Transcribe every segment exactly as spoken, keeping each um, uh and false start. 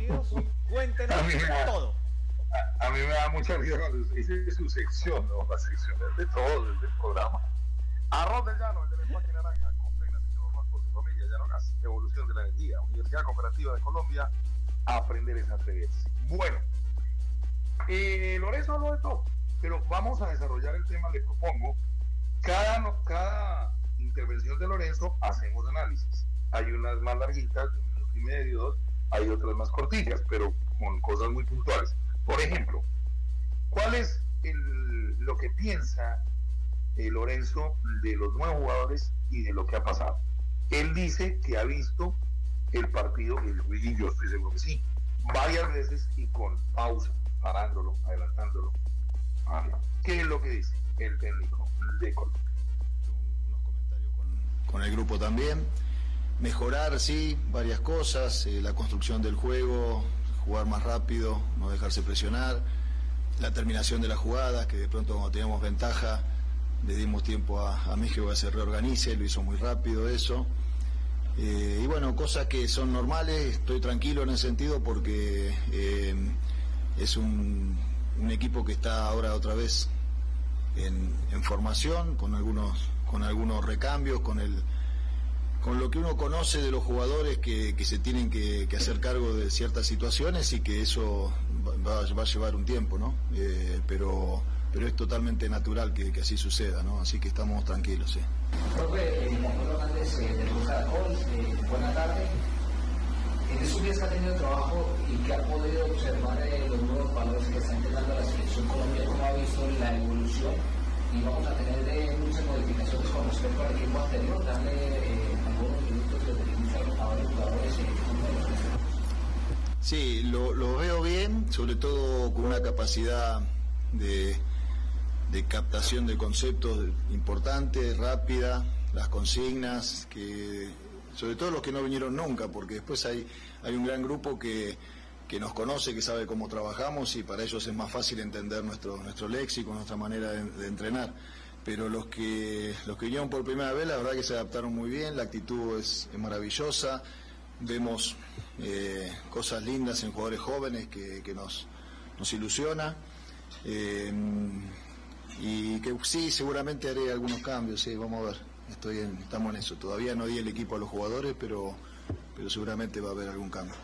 bienvenidos. Cuéntenos A mí me da- todo. A, a mí me da mucha risa cuando usted dice su sección, ¿no? La sección es de todo, es del programa. Arroz del Llano, el del empaque naranja, Confeina, señor más por su familia, Llano Gas, evolución de la energía, Universidad Cooperativa de Colombia, aprender es atreverse. Bueno, eh, Lorenzo habló de todo, pero vamos a desarrollar el tema, le propongo. Cada, no- cada intervención de Lorenzo hacemos análisis. Hay unas más larguitas, de un minuto y medio, dos, hay otras más cortitas, pero con cosas muy puntuales. Por ejemplo, ¿cuál es el, lo que piensa eh, Lorenzo de los nuevos jugadores y de lo que ha pasado? Él dice que ha visto el partido, y yo estoy seguro que sí, varias veces y con pausa, parándolo, adelantándolo. Ah, ¿qué es lo que dice el técnico de Colombia? Unos comentarios con, con el grupo también. Mejorar, sí, varias cosas, eh, la construcción del juego, jugar más rápido, no dejarse presionar, la terminación de las jugadas, que de pronto cuando teníamos ventaja le dimos tiempo a, a México a que se reorganice, lo hizo muy rápido eso. Eh, y bueno, cosas que son normales, estoy tranquilo en ese sentido porque eh, es un, un equipo que está ahora otra vez en, en formación, con algunos, con algunos recambios, con el con lo que uno conoce de los jugadores que, que se tienen que, que hacer cargo de ciertas situaciones y que eso va, va a llevar un tiempo, ¿no? Eh, pero pero es totalmente natural que, que así suceda, ¿no? Así que estamos tranquilos, sí. Profe, eh, Juan Pablo Hernández eh, de Cruz Caracol, eh, buena tarde. En estos días que ha tenido trabajo y que ha podido observar eh, los nuevos valores que está integrando la selección Colombia, ¿cómo ha visto la evolución? Y vamos a tener eh, muchas modificaciones con respecto al equipo anterior, darle eh, algunos minutos de inicio a los jugadores. Eh, Sí, lo, lo veo bien, sobre todo con una capacidad de, de captación de conceptos importante, rápida, las consignas, que sobre todo los que no vinieron nunca, porque después hay, hay un gran grupo que, que nos conoce, que sabe cómo trabajamos y para ellos es más fácil entender nuestro, nuestro léxico, nuestra manera de, de entrenar. Pero los que, los que vinieron por primera vez, la verdad que se adaptaron muy bien, la actitud es, es maravillosa. Vemos eh, cosas lindas en jugadores jóvenes que, que nos, nos ilusiona eh, y que sí, seguramente haré algunos cambios, sí, vamos a ver, estoy en, estamos en eso, todavía no di el equipo a los jugadores, pero, pero seguramente va a haber algún cambio.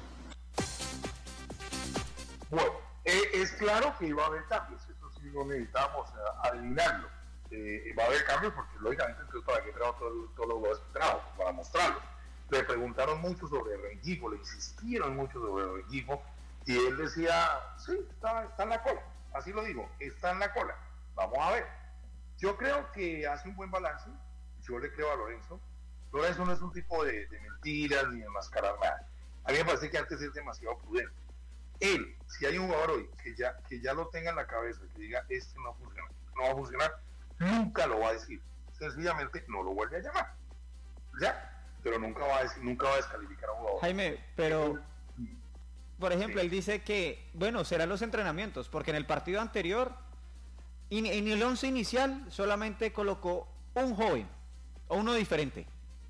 Bueno, eh, es claro que iba a haber cambios, eso sí no necesitamos eh, adivinarlo. Eh, va a haber cambios porque lógicamente entonces para qué trabajo todo- todos los jugadores que trabajo, para mostrarlos. Le preguntaron mucho sobre Rengifo, le insistieron mucho sobre Rengifo y él decía, sí, está, está en la cola, así lo digo, está en la cola, vamos a ver. Yo creo que hace un buen balance, yo le creo a Lorenzo. Lorenzo no es un tipo de, de mentiras ni de enmascarar nada. A mí me parece que antes es demasiado prudente. Él, si hay un jugador hoy que ya, que ya lo tenga en la cabeza, que diga, este no funciona, no va a funcionar, nunca lo va a decir, sencillamente no lo vuelve a llamar, ya, pero nunca va a decir, nunca va a descalificar a un jugador. Jaime, pero por ejemplo, él dice que, bueno, serán los entrenamientos, porque en el partido anterior, in, en el once inicial, solamente colocó un joven, o uno diferente.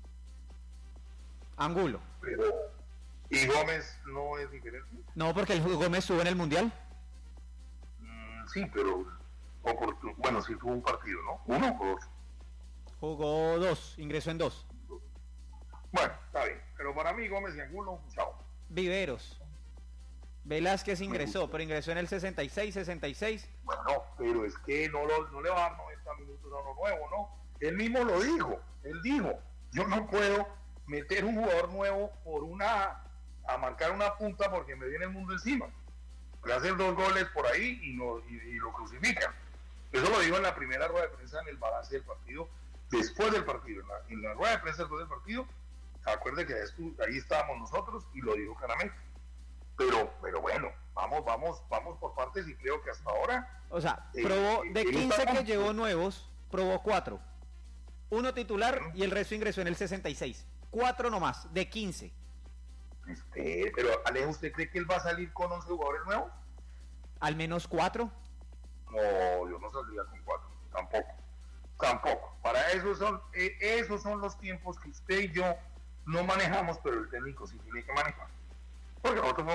Angulo. Pero, ¿y Gómez no es diferente? No, porque el Gómez estuvo en el Mundial. Mm, sí, pero, oportun- bueno, sí tuvo un partido, ¿no? Uno o dos. Jugó dos, ingresó en dos. Bueno, está bien, pero para mí Gómez y Angulo, chao. Viveros. Velázquez ingresó, pero ingresó en el sesenta y seis, sesenta y seis. Bueno, pero es que no, lo, no le va a dar noventa minutos a uno nuevo, ¿no? Él mismo lo dijo, él dijo, yo no puedo meter un jugador nuevo por una, a marcar una punta porque me viene el mundo encima. Le hacen dos goles por ahí y, no, y, y lo crucifican. Eso lo dijo en la primera rueda de prensa en el balance del partido, después del partido, en la, en la rueda de prensa después del partido, acuerde que ahí estábamos nosotros y lo dijo claramente. Pero, pero bueno, vamos, vamos, vamos por partes y creo que hasta ahora. O sea, eh, probó eh, de él quince está que con- llevó nuevos, probó cuatro. Uno titular y el resto ingresó en el sesenta y seis. Cuatro nomás, de quince. Este, pero Alejo, ¿usted cree que él va a salir con once jugadores nuevos? Al menos cuatro. No, yo no saldría con cuatro, tampoco, tampoco. Para eso son, eh, esos son los tiempos que usted y yo no manejamos, pero el técnico sí tiene que manejar. Porque nosotros no